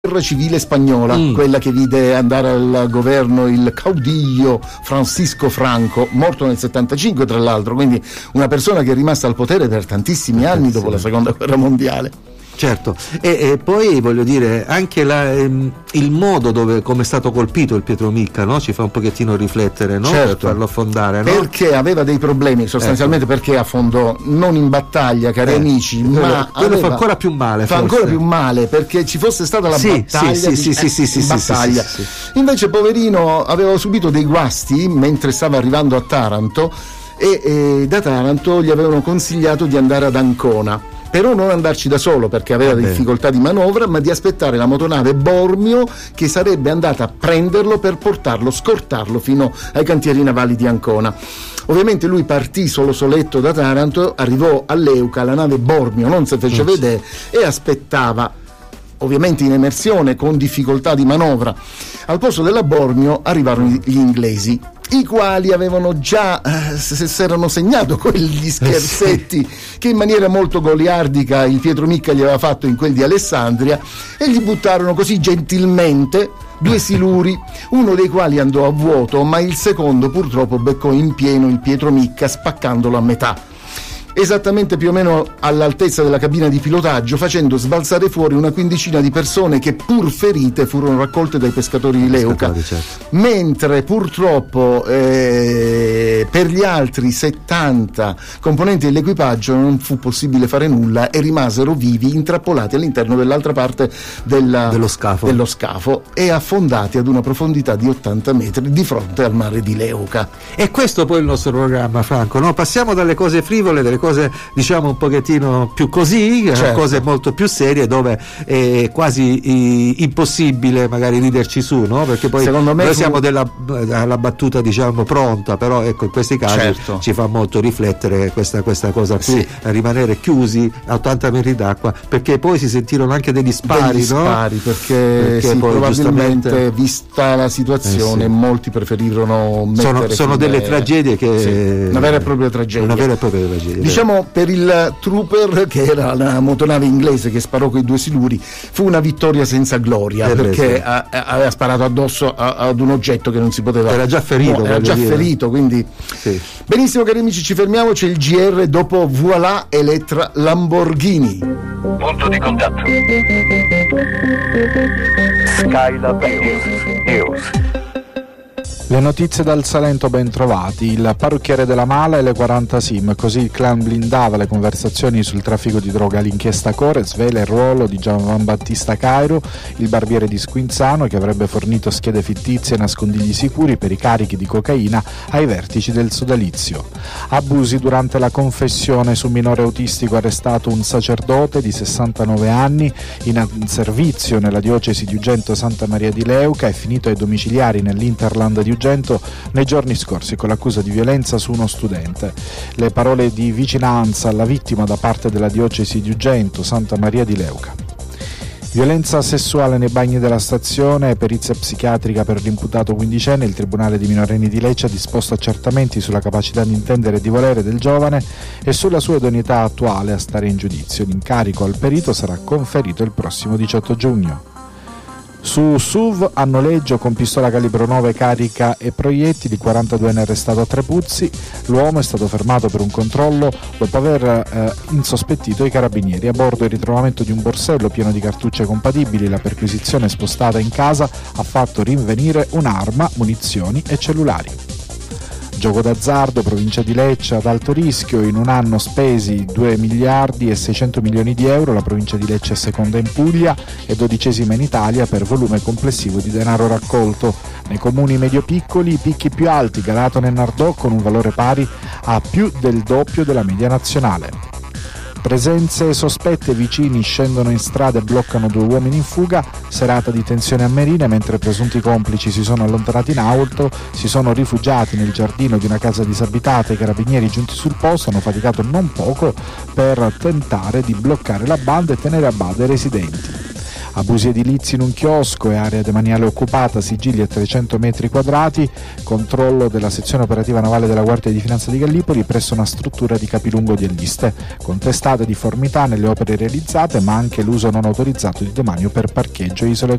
guerra civile spagnola, quella che vide andare al governo il caudillo Francisco Franco, morto nel 75 tra l'altro, quindi una persona che è rimasta al potere per tantissimi anni dopo la seconda guerra mondiale. Certo, e poi voglio dire anche il modo come è stato colpito il Pietromicca, no? Ci fa un pochettino riflettere, no? Certo. Per farlo affondare, no? Perché aveva dei problemi, sostanzialmente, perché affondò non in battaglia, cari amici, ma quello fa ancora più male. Fa ancora più male, perché ci fosse stata la battaglia. Sì. Invece poverino aveva subito dei guasti mentre stava arrivando a Taranto e da Taranto gli avevano consigliato di andare ad Ancona, però non andarci da solo perché aveva difficoltà di manovra, ma di aspettare la motonave Bormio che sarebbe andata a prenderlo per scortarlo fino ai cantieri navali di Ancona. Ovviamente lui partì soletto da Taranto, arrivò a Leuca, la nave Bormio non si fece vedere e aspettava, ovviamente in emersione con difficoltà di manovra. Al posto della Bormio arrivarono gli inglesi, i quali avevano già si erano segnato quegli scherzetti che in maniera molto goliardica il Pietromicca gli aveva fatto in quel di Alessandria, e gli buttarono così gentilmente 2 siluri, uno dei quali andò a vuoto, ma il secondo purtroppo beccò in pieno il Pietromicca spaccandolo a metà, esattamente più o meno all'altezza della cabina di pilotaggio, facendo sbalzare fuori una quindicina di persone che, pur ferite, furono raccolte dai pescatori di Leuca, certo. Mentre purtroppo per gli altri 70 componenti dell'equipaggio non fu possibile fare nulla e rimasero vivi intrappolati all'interno dell'altra parte dello scafo e affondati ad una profondità di 80 metri di fronte al mare di Leuca. E questo poi è il nostro programma, Franco, no? Passiamo dalle cose frivole, delle cose diciamo un pochettino più così, certo, cose molto più serie dove è quasi impossibile magari riderci su, no? Perché poi secondo me noi siamo della battuta diciamo pronta, però ecco in questi casi certo, ci fa molto riflettere questa cosa qui, sì, rimanere chiusi a 80 metri d'acqua, perché poi si sentirono anche degli spari, no? Perché sì, poi probabilmente vista la situazione molti preferirono mettere sono delle tragedie che sì, una vera e propria tragedia. Diciamo per il trooper, che era la motonave inglese che sparò quei 2 siluri, fu una vittoria senza gloria, perché aveva sparato addosso ad un oggetto che non si poteva, era già ferito, quindi sì. Benissimo cari amici, ci fermiamo, c'è il GR dopo Voilà Elettra Lamborghini. Punto di contatto Skylab News. Le notizie dal Salento ben trovati, il parrucchiere della Mala e le 40 SIM, così il clan blindava le conversazioni sul traffico di droga. L'inchiesta Core svela il ruolo di Giovanbattista Cairo, il barbiere di Squinzano che avrebbe fornito schede fittizie e nascondigli sicuri per i carichi di cocaina ai vertici del sodalizio. Abusi durante la confessione su minore autistico, arrestato un sacerdote di 69 anni in servizio nella diocesi di Ugento Santa Maria di Leuca e finito ai domiciliari nell'Interland di Ugento nei giorni scorsi con l'accusa di violenza su uno studente. Le parole di vicinanza alla vittima da parte della diocesi di Ugento Santa Maria di Leuca. Violenza sessuale nei bagni della stazione, perizia psichiatrica per l'imputato quindicenne. Il Tribunale di minorenni di Lecce ha disposto accertamenti sulla capacità di intendere e di volere del giovane e sulla sua idoneità attuale a stare in giudizio. L'incarico al perito sarà conferito il prossimo 18 giugno. Su SUV a noleggio con pistola calibro 9 carica e proiettili, 42enne arrestato a Trepuzzi. L'uomo è stato fermato per un controllo dopo aver insospettito i carabinieri. A bordo il ritrovamento di un borsello pieno di cartucce compatibili. La perquisizione spostata in casa ha fatto rinvenire un'arma, munizioni e cellulari. Gioco d'azzardo, provincia di Lecce, ad alto rischio, in un anno spesi 2 miliardi e 600 milioni di euro, la provincia di Lecce è seconda in Puglia e 12ª in Italia per volume complessivo di denaro raccolto. Nei comuni medio-piccoli i picchi più alti, Galatone e Nardò, con un valore pari a più del doppio della media nazionale. Presenze sospette, vicini scendono in strada e bloccano 2 uomini in fuga, serata di tensione a Merine, mentre presunti complici si sono allontanati in auto, si sono rifugiati nel giardino di una casa disabitata. I carabinieri giunti sul posto hanno faticato non poco per tentare di bloccare la banda e tenere a bada i residenti. Abusi edilizi in un chiosco e area demaniale occupata, sigilli a 300 metri quadrati, controllo della sezione operativa navale della Guardia di Finanza di Gallipoli presso una struttura di Capilungo di Elliste. Contestate difformità nelle opere realizzate, ma anche l'uso non autorizzato di demanio per parcheggio e isole